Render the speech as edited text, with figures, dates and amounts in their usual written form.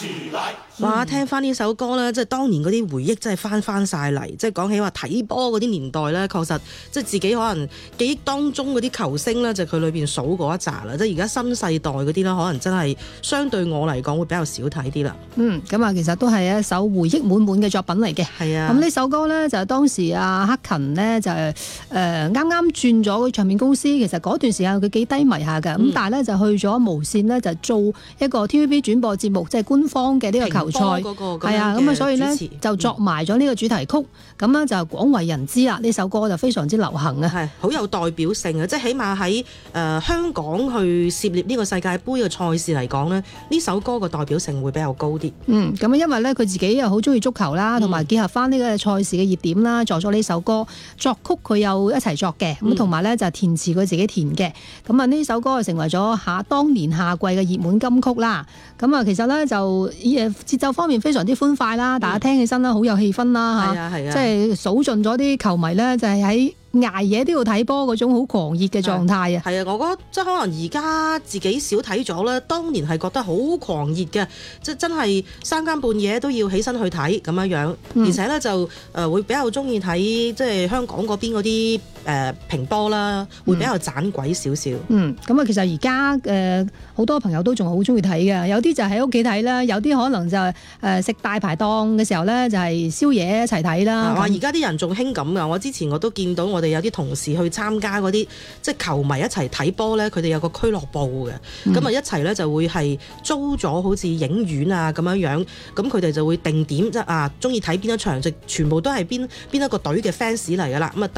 哇！聽翻呢首歌咧，即係當年嗰啲回憶真係翻晒嚟。即係講起話睇波嗰啲年代咧，確實即係自己可能記憶當中嗰啲球星咧，就佢裏邊數過一紮啦。即係而家新世代嗰啲咧，可能真係相對我嚟講會比較少睇啲啦。 咁啊，其實都係一首回憶滿滿嘅作品嚟嘅。 係啊。 咁呢首歌咧就係當時阿克勤呢，就係啱啱轉咗唱片公司，其實嗰段時間佢幾低迷下嘅。咁但係咧就去咗無線呢，就做一個 TVB 轉播節目，即係官方嘅呢個球賽。係啊，咁啊，所以咧就作埋咗呢個主題曲，咁咧就廣為人知啦。呢首歌就非常之流行啊， 係好有代表性啊！即係起碼喺香港去涉獵呢個世界盃嘅賽事嚟講咧，呢首歌嘅代表性會比較高啲。 咁因為咧佢自己又好中意足球啦，同埋結合翻呢個賽事嘅熱點啦，作咗呢首歌，作曲佢又一齊作嘅，咁同埋咧就填詞佢自己填嘅。咁啊呢首歌就成為咗當年夏季嘅熱門金曲啦。咁啊其實咧就節奏方面非常之歡快啦，大家聽起身啦好有氣氛啦嚇，即係數盡咗啲球迷咧就係喺捱夜都要睇波嗰種好狂熱嘅狀態啊！ 係啊，我覺得即係可能而家自己少睇咗啦，當年係覺得好狂熱嘅，即係真係三更半夜都要起身去睇咁樣樣，而且咧就會比較中意睇即係香港嗰邊嗰啲評波啦，會比較盞鬼少少。 咁啊，其實而家好多朋友都仲好中意睇嘅，有啲就喺屋企睇啦，有啲可能就食大排檔嘅時候咧，就係宵夜一齊睇啦。 而家啲人仲興咁噶，我之前我都見到我哋有啲同事去參加嗰啲即係球迷一齊睇波咧，佢哋有個俱樂部嘅，咁一齊咧就會係租咗好似影院啊咁樣樣，咁佢哋就會定點即係中意睇邊一場，就全部都係邊一個隊嘅 fans 嚟噶啦，咁啊